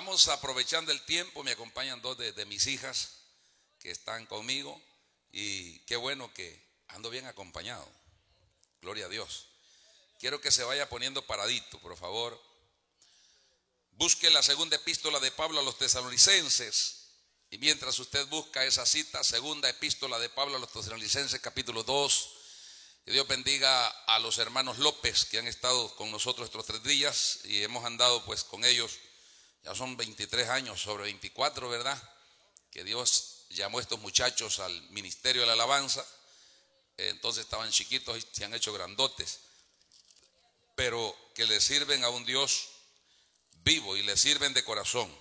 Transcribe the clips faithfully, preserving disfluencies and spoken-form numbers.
vamos aprovechando el tiempo. Me acompañan dos de, de mis hijas que están conmigo y qué bueno que ando bien acompañado. Gloria a Dios. Quiero que se vaya poniendo paradito, por favor. Busque la segunda epístola de Pablo a los tesalonicenses. Y mientras usted busca esa cita, segunda epístola de Pablo a los tesalonicenses, capítulo dos. Que Dios bendiga a los hermanos López que han estado con nosotros estos tres días y hemos andado pues con ellos. Ya son veintitrés años, sobre veinticuatro, ¿verdad? Que Dios llamó a estos muchachos al ministerio de la alabanza. Entonces estaban chiquitos y se han hecho grandotes, pero que le sirven a un Dios vivo y le sirven de corazón.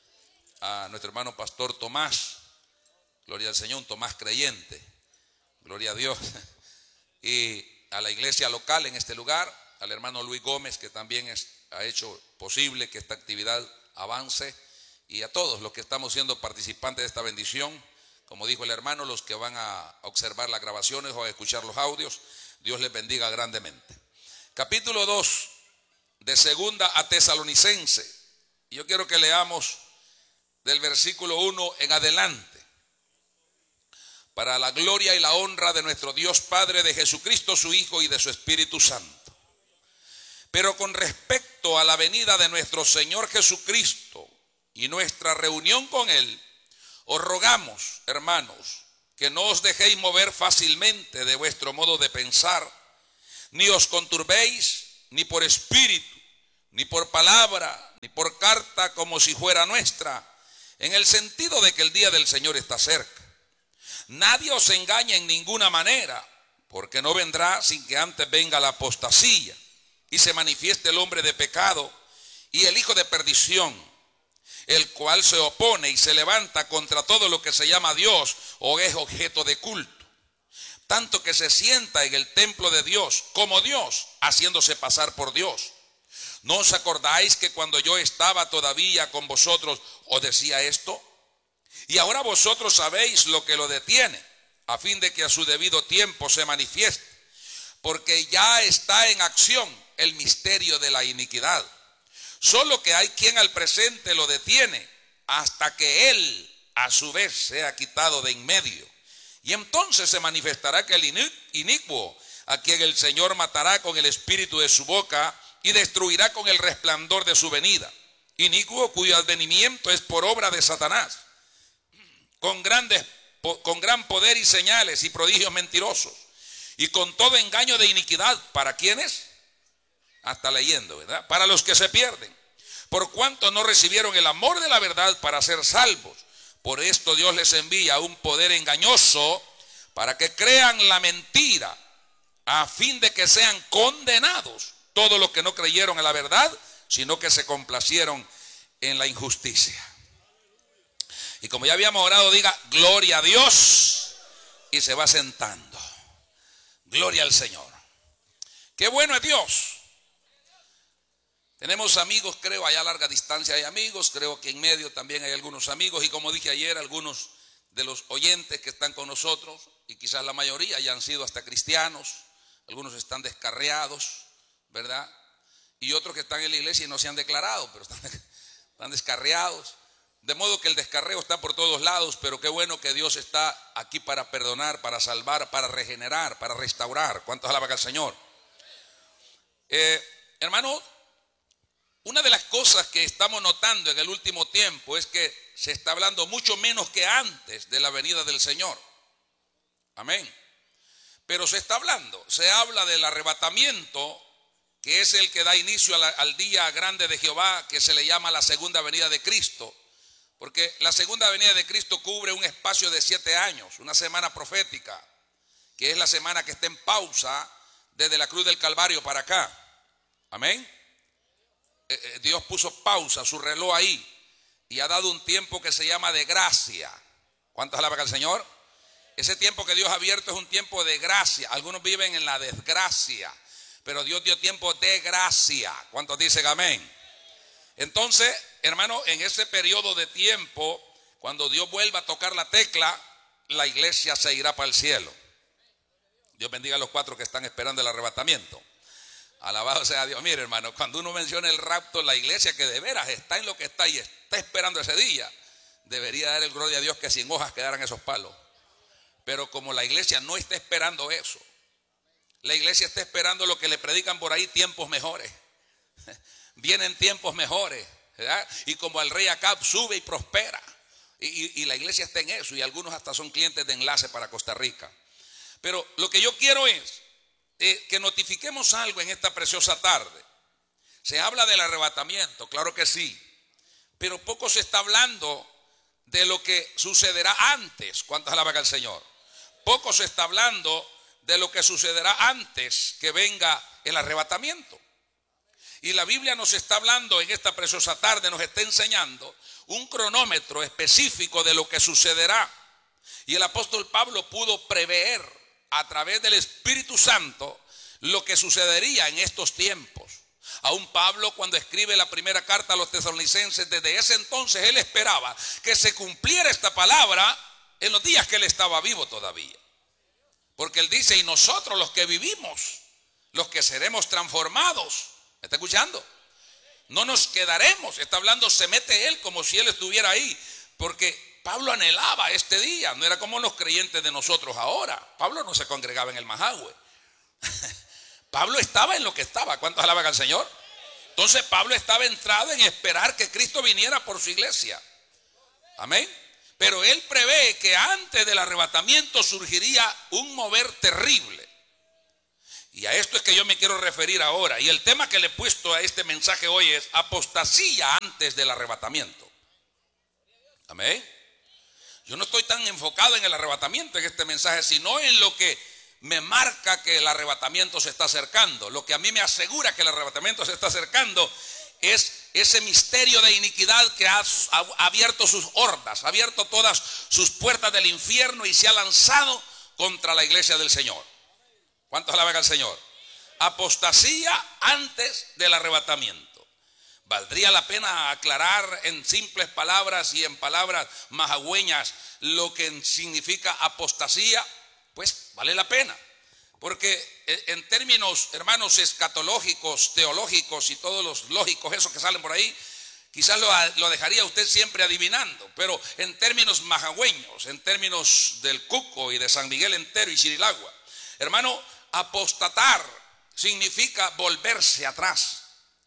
A nuestro hermano pastor Tomás, gloria al Señor, un Tomás creyente, gloria a Dios. Y a la iglesia local en este lugar, al hermano Luis Gómez, que también es, ha hecho posible que esta actividad avance, y a todos los que estamos siendo participantes de esta bendición. Como dijo el hermano, los que van a observar las grabaciones o a escuchar los audios, Dios les bendiga grandemente. Capítulo dos de segunda a Tesalonicense. Yo quiero que leamos del versículo uno en adelante. Para la gloria y la honra de nuestro Dios Padre, de Jesucristo su Hijo y de su Espíritu Santo. Pero con respecto a la venida de nuestro Señor Jesucristo y nuestra reunión con Él, os rogamos, hermanos, que no os dejéis mover fácilmente de vuestro modo de pensar, ni os conturbéis, ni por espíritu, ni por palabra, ni por carta como si fuera nuestra, en el sentido de que el día del Señor está cerca. Nadie os engañe en ninguna manera, porque no vendrá sin que antes venga la apostasía y se manifieste el hombre de pecado y el hijo de perdición, el cual se opone y se levanta contra todo lo que se llama Dios o es objeto de culto, tanto que se sienta en el templo de Dios como Dios, haciéndose pasar por Dios. ¿No os acordáis que cuando yo estaba todavía con vosotros os decía esto? Y ahora vosotros sabéis lo que lo detiene, a fin de que a su debido tiempo se manifieste, porque ya está en acción el misterio de la iniquidad. Solo que hay quien al presente lo detiene, hasta que él a su vez sea quitado de en medio. Y entonces se manifestará que el inicuo, a quien el Señor matará con el espíritu de su boca y destruirá con el resplandor de su venida. Inicuo cuyo advenimiento es por obra de Satanás, con grandes, con gran poder y señales y prodigios mentirosos, y con todo engaño de iniquidad. ¿Para quiénes? Hasta leyendo, ¿verdad? Para los que se pierden, por cuanto no recibieron el amor de la verdad para ser salvos. Por esto Dios les envía un poder engañoso para que crean la mentira, a fin de que sean condenados todos los que no creyeron en la verdad, sino que se complacieron en la injusticia. Y como ya habíamos orado, diga gloria a Dios y se va sentando. Gloria al Señor. Qué bueno es Dios. Tenemos amigos, creo, allá a larga distancia hay amigos, creo que en medio también hay algunos amigos, y como dije ayer, algunos de los oyentes que están con nosotros, y quizás la mayoría ya han sido hasta cristianos, algunos están descarriados, ¿verdad? Y otros que están en la iglesia y no se han declarado, pero están, están descarriados. De modo que el descarreo está por todos lados, pero qué bueno que Dios está aquí para perdonar, para salvar, para regenerar, para restaurar. ¿Cuántos alaban al Señor? Eh, hermano, una de las cosas que estamos notando en el último tiempo es que se está hablando mucho menos que antes de la venida del Señor. Amén. Pero se está hablando, se habla del arrebatamiento, que es el que da inicio a la, al día grande de Jehová, que se le llama la segunda venida de Cristo. Porque la segunda venida de Cristo cubre un espacio de siete años, una semana profética, que es la semana que está en pausa desde la cruz del Calvario para acá. Amén. Eh, eh, Dios puso pausa, su reloj ahí, y ha dado un tiempo que se llama de gracia. ¿Cuántos alaban al Señor? Ese tiempo que Dios ha abierto es un tiempo de gracia. Algunos viven en la desgracia, pero Dios dio tiempo de gracia. ¿Cuántos dicen amén? Entonces, hermano, en ese periodo de tiempo, cuando Dios vuelva a tocar la tecla, la iglesia se irá para el cielo. Dios bendiga a los cuatro que están esperando el arrebatamiento. Alabado sea Dios. Mire, hermano, cuando uno menciona el rapto, la iglesia que de veras está en lo que está y está esperando ese día, debería dar el gloria a Dios que sin hojas quedaran esos palos. Pero como la iglesia no está esperando eso, la iglesia está esperando lo que le predican por ahí, tiempos mejores. Vienen tiempos mejores, ¿verdad? Y como el rey Acab sube y prospera. Y, y, y la iglesia está en eso, y algunos hasta son clientes de enlace para Costa Rica. Pero lo que yo quiero es eh, que notifiquemos algo en esta preciosa tarde. Se habla del arrebatamiento, claro que sí, pero poco se está hablando de lo que sucederá antes. ¿Cuántas alaban al Señor? Poco se está hablando de lo que sucederá antes que venga el arrebatamiento. Y la Biblia nos está hablando en esta preciosa tarde, nos está enseñando un cronómetro específico de lo que sucederá. Y el apóstol Pablo pudo prever a través del Espíritu Santo lo que sucedería en estos tiempos. Aún Pablo, cuando escribe la primera carta a los tesalonicenses, desde ese entonces él esperaba que se cumpliera esta palabra en los días que él estaba vivo todavía. Porque él dice, y nosotros los que vivimos, los que seremos transformados, ¿me está escuchando? No nos quedaremos. Está hablando, se mete él como si él estuviera ahí, porque Pablo anhelaba este día. No era como los creyentes de nosotros ahora. Pablo no se congregaba en el Majagüe. Pablo estaba en lo que estaba. ¿Cuántos alaban al Señor? Entonces Pablo estaba entrado en esperar que Cristo viniera por su iglesia. Amén. Pero él prevé que antes del arrebatamiento surgiría un mover terrible. Y a esto es que yo me quiero referir ahora. Y el tema que le he puesto a este mensaje hoy es apostasía antes del arrebatamiento. Amén. Yo no estoy tan enfocado en el arrebatamiento en este mensaje, sino en lo que me marca que el arrebatamiento se está acercando. Lo que a mí me asegura que el arrebatamiento se está acercando es ese misterio de iniquidad que ha abierto sus hordas, ha abierto todas sus puertas del infierno y se ha lanzado contra la iglesia del Señor. ¿Cuántos alaban al Señor? Apostasía antes del arrebatamiento. Valdría la pena aclarar en simples palabras y en palabras majagüeñas lo que significa apostasía. Pues vale la pena, porque en términos, hermanos, escatológicos, teológicos y todos los lógicos, esos que salen por ahí, quizás lo, lo dejaría usted siempre adivinando. Pero en términos majagüeños, en términos del Cuco y de San Miguel entero y Chirilagua, hermano, apostatar significa volverse atrás,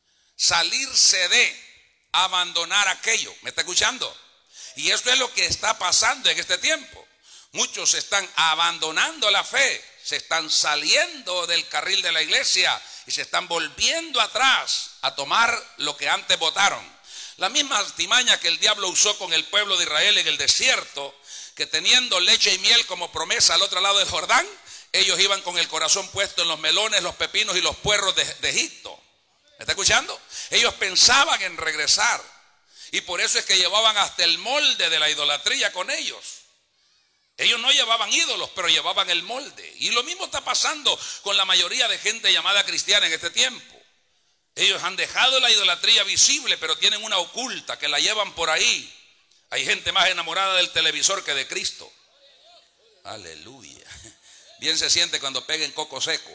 salirse de, abandonar aquello. ¿Me está escuchando? Y esto es lo que está pasando en este tiempo. Muchos están abandonando la fe, se están saliendo del carril de la iglesia y se están volviendo atrás a tomar lo que antes votaron. La misma artimaña que el diablo usó con el pueblo de Israel en el desierto, que teniendo leche y miel como promesa al otro lado del Jordán, ellos iban con el corazón puesto en los melones, los pepinos y los puerros de, de Egipto. ¿Me está escuchando? Ellos pensaban en regresar y por eso es que llevaban hasta el molde de la idolatría con ellos. Ellos no llevaban ídolos, pero llevaban el molde. Y lo mismo está pasando con la mayoría de gente llamada cristiana en este tiempo. Ellos han dejado la idolatría visible, pero tienen una oculta que la llevan por ahí. Hay gente más enamorada del televisor que de Cristo. Aleluya. Bien se siente cuando peguen coco seco.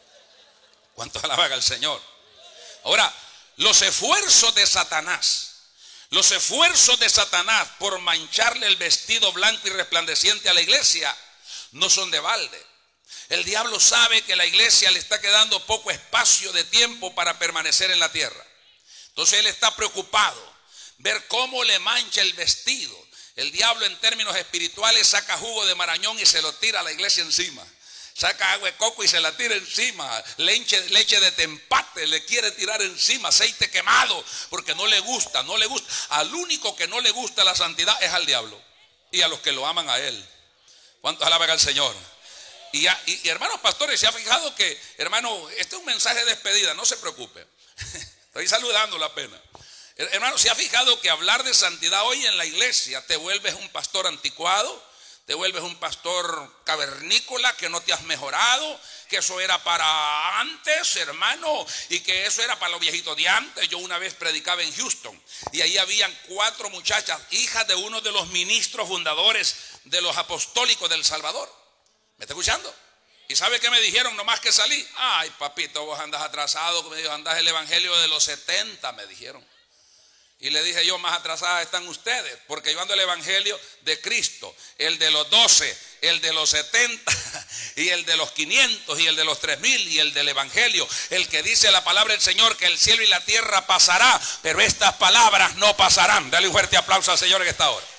¿Cuánto alaban al Señor? Ahora, los esfuerzos de Satanás, los esfuerzos de Satanás por mancharle el vestido blanco y resplandeciente a la iglesia no son de balde. El diablo sabe que la iglesia le está quedando poco espacio de tiempo para permanecer en la tierra. Entonces él está preocupado ver cómo le mancha el vestido. El diablo en términos espirituales saca jugo de marañón y se lo tira a la iglesia encima. Saca agua de coco y se la tira encima. Leche, leche de tempate le quiere tirar encima. Aceite quemado porque no le gusta, no le gusta. Al único que no le gusta la santidad es al diablo y a los que lo aman a él. ¿Cuántos alaban al Señor? Y, y, y hermanos pastores, ¿se ha fijado que, hermano, este es un mensaje de despedida? No se preocupe. Estoy saludando la pena. Hermano, ¿se ha fijado que hablar de santidad hoy en la iglesia te vuelves un pastor anticuado? Te vuelves un pastor cavernícola, que no te has mejorado, que eso era para antes, hermano, y que eso era para los viejitos de antes. Yo una vez predicaba en Houston y ahí habían cuatro muchachas, hijas de uno de los ministros fundadores de los apostólicos del Salvador. ¿Me está escuchando? ¿Y sabe qué me dijeron nomás que salí? Ay, papito, vos andas atrasado. Me dijo, andás el evangelio de los setenta, me dijeron. Y le dije yo, más atrasadas están ustedes, porque yo ando el evangelio de Cristo, el de los doce, el de los setenta, y el de los quinientos, y el de los tres mil, y el del evangelio, el que dice la palabra del Señor, que el cielo y la tierra pasará, pero estas palabras no pasarán. Dale un fuerte aplauso al Señor en esta hora.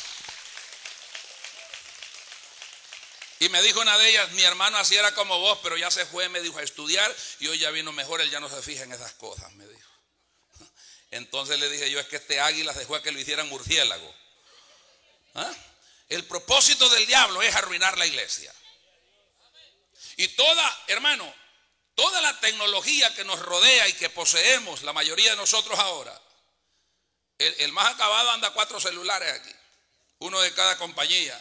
Y me dijo una de ellas, mi hermano así era como vos, pero ya se fue, me dijo, a estudiar, y hoy ya vino mejor, él ya no se fija en esas cosas, me dijo. Entonces le dije yo, es que este águila dejó a que lo hicieran murciélago. ¿Ah? El propósito del diablo es arruinar la iglesia. Y toda, hermano, toda la tecnología que nos rodea y que poseemos, la mayoría de nosotros ahora, el, el más acabado anda cuatro celulares aquí, uno de cada compañía.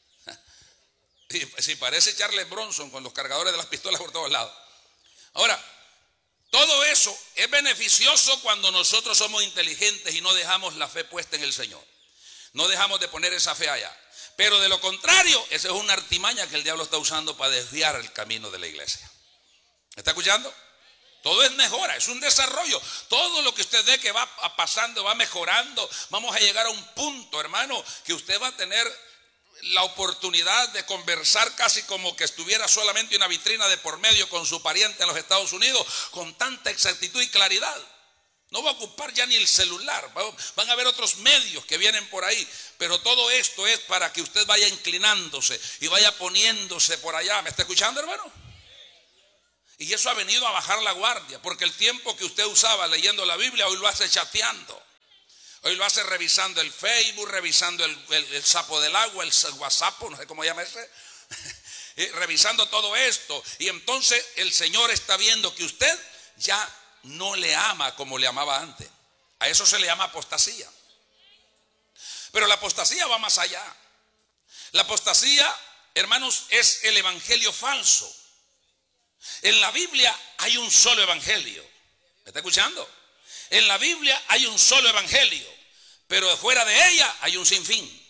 Y si parece Charles Bronson con los cargadores de las pistolas por todos lados. Ahora, todo eso es beneficioso cuando nosotros somos inteligentes y no dejamos la fe puesta en el Señor. No dejamos de poner esa fe allá. Pero de lo contrario, esa es una artimaña que el diablo está usando para desviar el camino de la iglesia. ¿Me está escuchando? Todo es mejora, es un desarrollo. Todo lo que usted ve que va pasando, va mejorando. Vamos a llegar a un punto, hermano, que usted va a tener la oportunidad de conversar casi como que estuviera solamente una vitrina de por medio con su pariente en los Estados Unidos, con tanta exactitud y claridad. No va a ocupar ya ni el celular, van a haber otros medios que vienen por ahí, pero todo esto es para que usted vaya inclinándose y vaya poniéndose por allá. ¿Me está escuchando, hermano? Y eso ha venido a bajar la guardia, porque el tiempo que usted usaba leyendo la Biblia, hoy lo hace chateando. Hoy lo hace revisando el Facebook, revisando el, el, el sapo del agua, el WhatsApp, no sé cómo llama ese, revisando todo esto. Y entonces el Señor está viendo que usted ya no le ama como le amaba antes. A eso se le llama apostasía. Pero la apostasía va más allá. La apostasía, hermanos, es el evangelio falso. En la Biblia hay un solo evangelio. ¿Me está escuchando? En la Biblia hay un solo evangelio, pero fuera de ella hay un sinfín.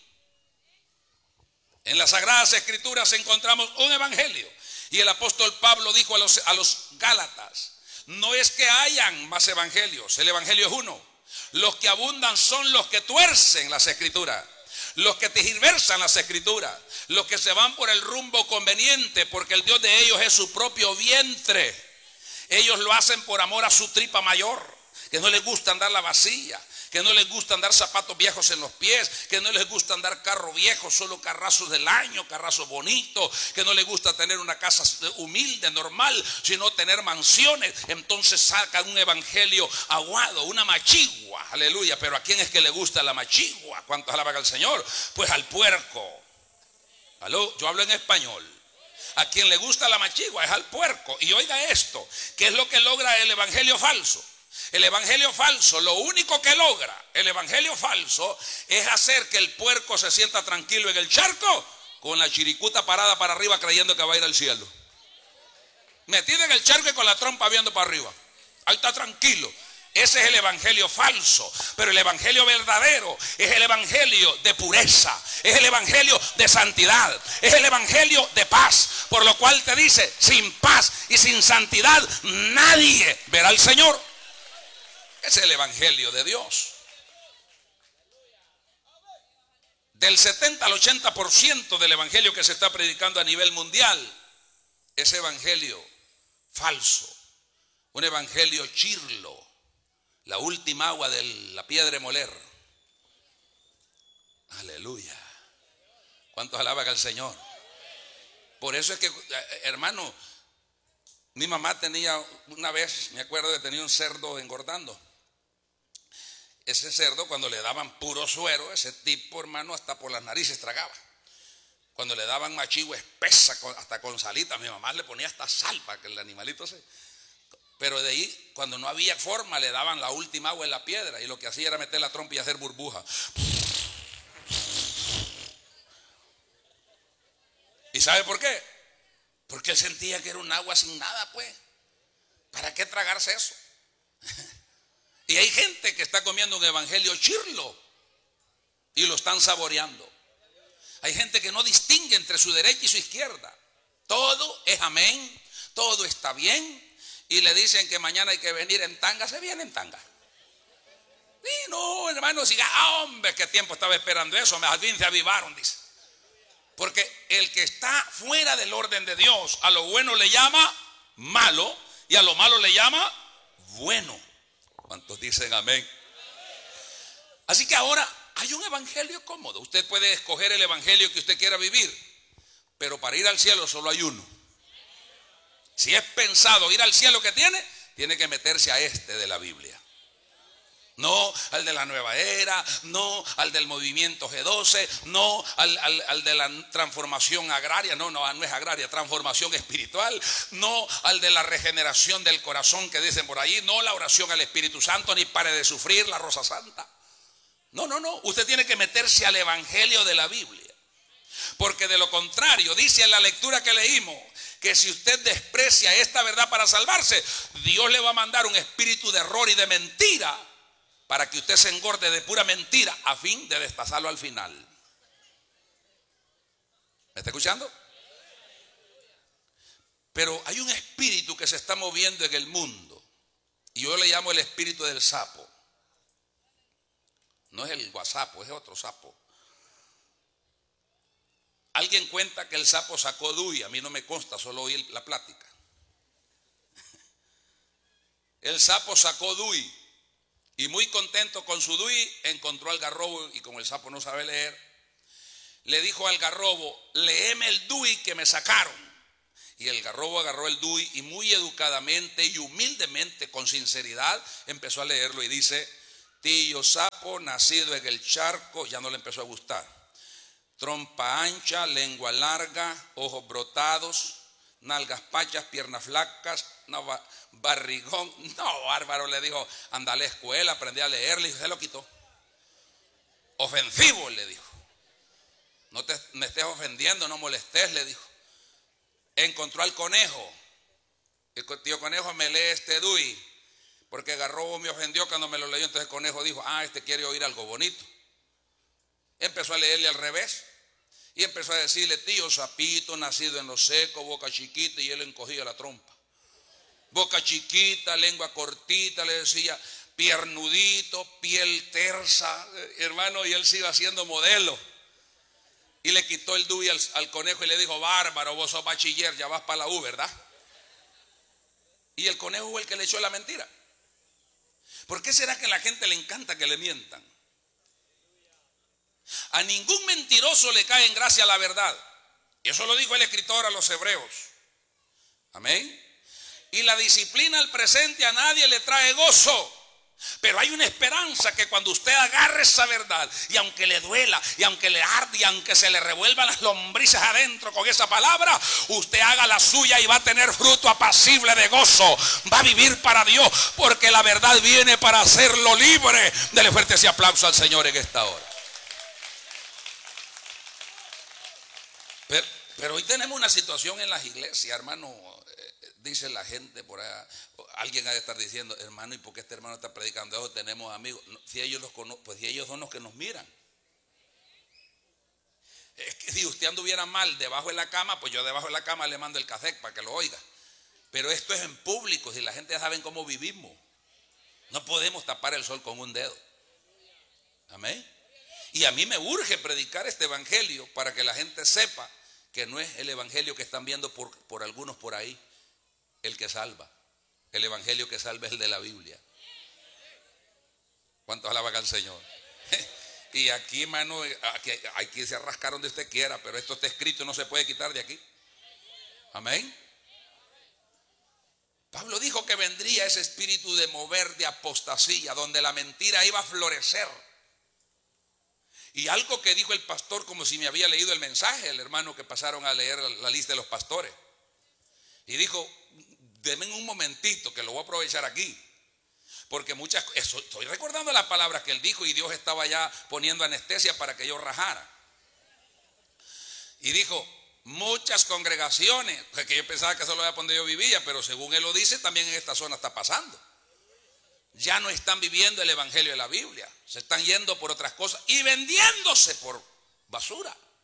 En las Sagradas Escrituras encontramos un evangelio. Y el apóstol Pablo dijo a los, a los Gálatas, no es que hayan más evangelios, el evangelio es uno. Los que abundan son los que tuercen las Escrituras, los que tergiversan las Escrituras, los que se van por el rumbo conveniente, porque el Dios de ellos es su propio vientre. Ellos lo hacen por amor a su tripa mayor, que no les gusta andar la vacía, que no les gusta andar zapatos viejos en los pies, que no les gusta andar carro viejo, solo carrazos del año, carrazos bonitos, que no les gusta tener una casa humilde, normal, sino tener mansiones. Entonces sacan un evangelio aguado, una machigua, aleluya. Pero ¿a quién es que le gusta la machigua? ¿Cuántos alaban al Señor? Pues al puerco. ¿Aló? Yo hablo en español. A quien le gusta la machigua es al puerco. Y oiga esto, ¿qué es lo que logra el evangelio falso? El evangelio falso, lo único que logra el evangelio falso es hacer que el puerco se sienta tranquilo en el charco con la chiricuta parada para arriba creyendo que va a ir al cielo. Metido en el charco y con la trompa viendo para arriba. Ahí está tranquilo. Ese es el evangelio falso. Pero el evangelio verdadero es el evangelio de pureza, es el evangelio de santidad, es el evangelio de paz. Por lo cual te dice, sin paz y sin santidad nadie verá al Señor. Es el evangelio de Dios. Del setenta al ochenta por ciento del evangelio que se está predicando a nivel mundial es evangelio falso, un evangelio chirlo, la última agua de la piedra de moler. Aleluya. ¿Cuántos alaban al Señor? Por eso es que, hermano, mi mamá tenía una vez, me acuerdo que tenía un cerdo engordando. Ese cerdo, cuando le daban puro suero, ese tipo, hermano, hasta por las narices tragaba. Cuando le daban machigua espesa, hasta con salita, mi mamá le ponía hasta sal para que el animalito se... Pero de ahí, cuando no había forma, le daban la última agua en la piedra. Y lo que hacía era meter la trompa y hacer burbuja. ¿Y sabe por qué? Porque él sentía que era un agua sin nada, pues. ¿Para qué tragarse eso? Y hay gente que está comiendo un evangelio chirlo y lo están saboreando. Hay gente que no distingue entre su derecha y su izquierda. Todo es amén, todo está bien, y le dicen que mañana hay que venir en tanga, se viene en tanga. Y no, hermano, siga, ah, hombre, qué tiempo estaba esperando eso, al fin se avivaron, dice. Porque el que está fuera del orden de Dios, a lo bueno le llama malo y a lo malo le llama bueno. ¿Cuántos dicen amén? Así que ahora hay un evangelio cómodo. Usted puede escoger el evangelio que usted quiera vivir, pero para ir al cielo solo hay uno. Si es pensado ir al cielo que tiene, tiene que meterse a este de la Biblia. No al de la nueva era, no al del movimiento G doce, no al, al, al de la transformación agraria, no, no, no es agraria, transformación espiritual, no al de la regeneración del corazón que dicen por ahí, no la oración al Espíritu Santo, ni pare de sufrir la rosa santa. No, no, no, usted tiene que meterse al evangelio de la Biblia, porque de lo contrario, dice en la lectura que leímos, que si usted desprecia esta verdad para salvarse, Dios le va a mandar un espíritu de error y de mentira, para que usted se engorde de pura mentira a fin de destazarlo al final. ¿Me está escuchando? Pero hay un espíritu que se está moviendo en el mundo, y yo le llamo el espíritu del sapo. No es el guasapo, es otro sapo. Alguien cuenta que el sapo sacó Dui, a mí no me consta, solo oí la plática. El sapo sacó Dui. Y muy contento con su Dui, encontró al garrobo, y como el sapo no sabe leer, le dijo al garrobo, léeme el Dui que me sacaron. Y el garrobo agarró el Dui y muy educadamente y humildemente, con sinceridad, empezó a leerlo y dice, tío sapo, nacido en el charco, ya no le empezó a gustar. Trompa ancha, lengua larga, ojos brotados, nalgas pachas, piernas flacas, no, barrigón. No, bárbaro, le dijo, anda a la escuela, aprendí a leer, le dijo, se lo quitó. Ofensivo, le dijo. No te, me estés ofendiendo, no molestes, le dijo. Encontró al conejo. El tío conejo, me lee este Dui, porque Garrobo me ofendió cuando me lo leyó. Entonces el conejo dijo, ah, este quiere oír algo bonito. Empezó a leerle al revés. Y empezó a decirle, tío sapito, nacido en lo seco, boca chiquita, y él encogía la trompa. Boca chiquita, lengua cortita, le decía, piernudito, piel tersa, eh, hermano, y él sigue haciendo modelo. Y le quitó el Dui al, al conejo y le dijo, bárbaro, vos sos bachiller, ya vas para la U, ¿verdad? Y el conejo fue el que le echó la mentira. ¿Por qué será que a la gente le encanta que le mientan? A ningún mentiroso le cae en gracia la verdad. Y eso lo dijo el escritor a los hebreos. Amén. Y la disciplina al presente a nadie le trae gozo. Pero hay una esperanza que cuando usted agarre esa verdad, y aunque le duela, y aunque le arde, y aunque se le revuelvan las lombrices adentro con esa palabra, usted haga la suya y va a tener fruto apacible de gozo. Va a vivir para Dios, porque la verdad viene para hacerlo libre. Dele fuerte ese aplauso al Señor en esta hora. Pero, pero hoy tenemos una situación en las iglesias, hermano. Eh, dice la gente por allá, alguien ha de estar diciendo, hermano, ¿y por qué este hermano está predicando eso? Tenemos amigos. No, si ellos los conocen, pues si ellos son los que nos miran. Es que si usted anduviera mal debajo de la cama, pues yo debajo de la cama le mando el cassette para que lo oiga. Pero esto es en público, si la gente ya sabe cómo vivimos. No podemos tapar el sol con un dedo. Amén. Y a mí me urge predicar este evangelio para que la gente sepa que no es el evangelio que están viendo por, por algunos por ahí el que salva. El evangelio que salva es el de la Biblia. ¿Cuántos alaban al Señor? Y aquí, hermano, aquí, aquí se rascar donde usted quiera, pero esto está escrito y no se puede quitar de aquí. Amén. Pablo dijo que vendría ese espíritu de mover, de apostasía, donde la mentira iba a florecer. Y algo que dijo el pastor, como si me había leído el mensaje, el hermano que pasaron a leer la lista de los pastores. Y dijo, denme un momentito que lo voy a aprovechar aquí. Porque muchas, eso, estoy recordando las palabras que él dijo y Dios estaba ya poniendo anestesia para que yo rajara. Y dijo, muchas congregaciones, que yo pensaba que solo era donde yo vivía, pero según él lo dice, también en esta zona está pasando. Ya no están viviendo el evangelio de la Biblia, se están yendo por otras cosas y vendiéndose por basura.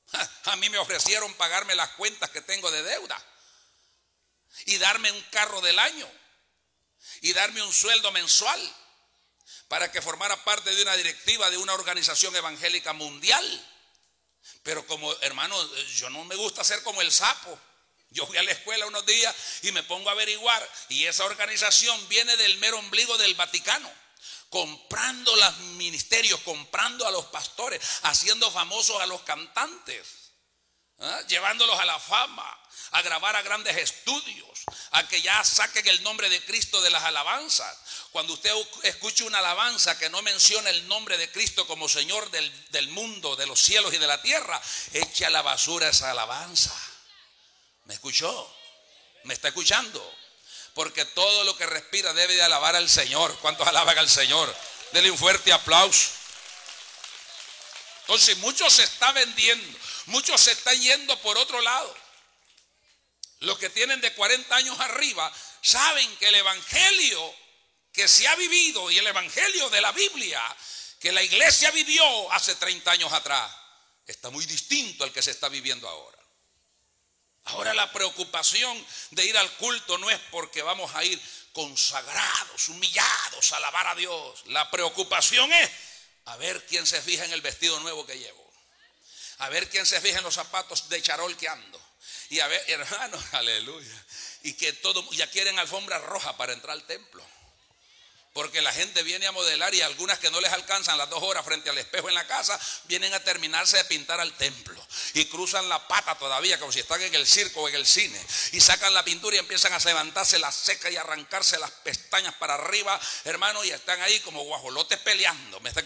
A mí me ofrecieron pagarme las cuentas que tengo de deuda y darme un carro del año y darme un sueldo mensual para que formara parte de una directiva de una organización evangélica mundial. Pero como hermano, yo no me gusta ser como el sapo. Yo fui a la escuela unos días y me pongo a averiguar, y esa organización viene del mero ombligo del Vaticano, comprando los ministerios, comprando a los pastores, haciendo famosos a los cantantes, ¿eh? Llevándolos a la fama, a grabar a grandes estudios, a que ya saquen el nombre de Cristo de las alabanzas. Cuando usted escuche una alabanza que no menciona el nombre de Cristo como Señor del, del mundo, de los cielos y de la tierra, eche a la basura esa alabanza. ¿Me escuchó? ¿Me está escuchando? Porque todo lo que respira debe de alabar al Señor. ¿Cuántos alaban al Señor? Denle un fuerte aplauso. Entonces muchos se está vendiendo, muchos se están yendo por otro lado. Los que tienen de cuarenta años arriba saben que el evangelio que se ha vivido y el evangelio de la Biblia que la iglesia vivió hace treinta años atrás está muy distinto al que se está viviendo ahora. Ahora la preocupación de ir al culto no es porque vamos a ir consagrados, humillados a alabar a Dios. La preocupación es a ver quién se fija en el vestido nuevo que llevo, a ver quién se fija en los zapatos de charol que ando, y a ver, hermanos, aleluya, y que todo, ya quieren alfombra roja para entrar al templo, porque la gente viene a modelar, y algunas que no les alcanzan las dos horas frente al espejo en la casa, vienen a terminarse de pintar al templo y cruzan la pata todavía como si están en el circo o en el cine, y sacan la pintura y empiezan a levantarse las secas y arrancarse las pestañas para arriba, hermano, y están ahí como guajolotes peleando. ¿Me está